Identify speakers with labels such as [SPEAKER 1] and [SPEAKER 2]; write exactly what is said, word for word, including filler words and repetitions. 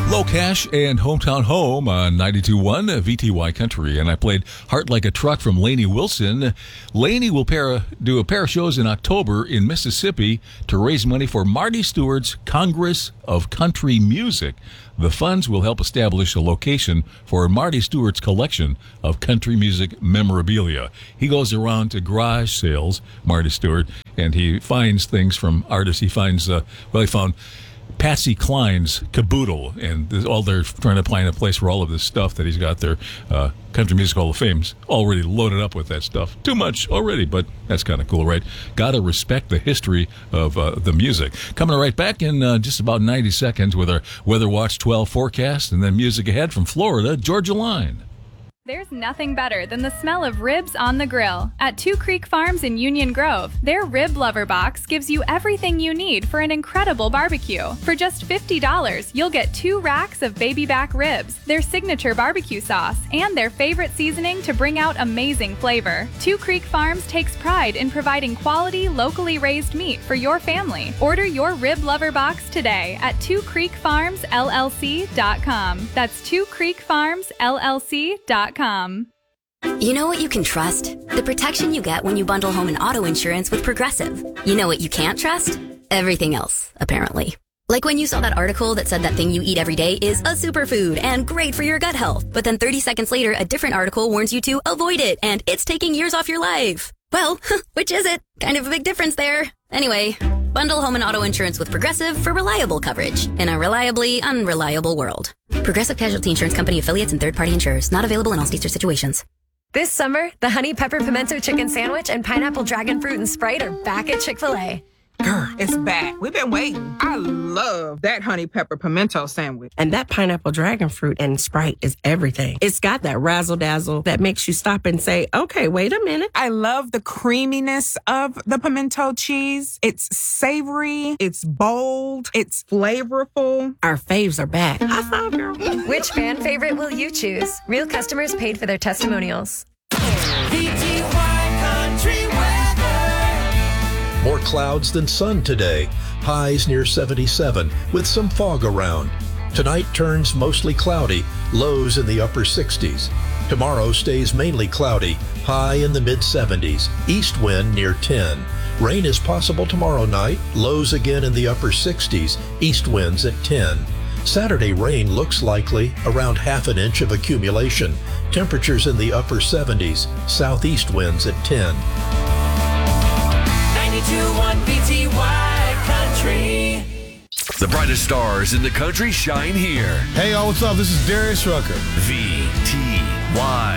[SPEAKER 1] Low Cash and Hometown Home on ninety-two point one V T Y Country. And I played Heart Like a Truck from Lainey Wilson. Lainey will pair, do a pair of shows in October in Mississippi to raise money for Marty Stewart's Congress of Country Music. The funds will help establish a location for Marty Stewart's collection of country music memorabilia. He goes around to garage sales, Marty Stewart, and he finds things from artists. He finds, uh, well, he found Patsy Cline's Caboodle, and this, all they're trying to find a place for all of this stuff that he's got there. Uh, Country Music Hall of Fame's already loaded up with that stuff. Too much already, but that's kind of cool, right? Got to respect the history of uh, the music. Coming right back in uh, just about ninety seconds with our Weather Watch twelve forecast, and then music ahead from Florida, Georgia Line.
[SPEAKER 2] There's nothing better than the smell of ribs on the grill. At Two Creek Farms in Union Grove, their Rib Lover Box gives you everything you need for an incredible barbecue. For just fifty dollars, you'll get two racks of baby back ribs, their signature barbecue sauce, and their favorite seasoning to bring out amazing flavor. Two Creek Farms takes pride in providing quality, locally raised meat for your family. Order your Rib Lover Box today at two creek farms L L C dot com. That's two creek farms L L C dot com.
[SPEAKER 3] You know what you can trust? The protection you get when you bundle home and auto insurance with Progressive. You know what you can't trust? Everything else, apparently. Like when you saw that article that said that thing you eat every day is a superfood and great for your gut health, but then thirty seconds later, a different article warns you to avoid it and it's taking years off your life. Well, which is it? Kind of a big difference there. Anyway, bundle home and auto insurance with Progressive for reliable coverage in a reliably unreliable world. Progressive Casualty Insurance Company affiliates and third-party insurers. Not available in all states or situations.
[SPEAKER 4] This summer, the Honey Pepper Pimento Chicken Sandwich and Pineapple Dragon Fruit and Sprite are back at Chick-fil-A.
[SPEAKER 5] Girl, it's back. We've been waiting. I love that honey pepper pimento sandwich.
[SPEAKER 6] And that pineapple dragon fruit and Sprite is everything. It's got that razzle-dazzle that makes you stop and say, okay, wait a minute.
[SPEAKER 5] I love the creaminess of the pimento cheese. It's savory. It's bold. It's flavorful.
[SPEAKER 6] Our faves are back. High five, girl.
[SPEAKER 4] Which fan favorite will you choose? Real customers paid for their testimonials.
[SPEAKER 7] V T Y Country Weather.
[SPEAKER 8] More clouds than sun today. Highs near seventy-seven with some fog around. Tonight turns mostly cloudy. Lows in the upper sixties. Tomorrow stays mainly cloudy. High in the mid seventies. East wind near ten. Rain is possible tomorrow night. Lows again in the upper sixties. East winds at ten. Saturday rain looks likely, around half an inch of accumulation. Temperatures in the upper seventies. Southeast winds at ten.
[SPEAKER 7] ninety-two point one V T Y Country.
[SPEAKER 9] The brightest stars in the country shine here.
[SPEAKER 10] Hey, y'all, what's up? This is Darius Rucker.
[SPEAKER 9] V T Y.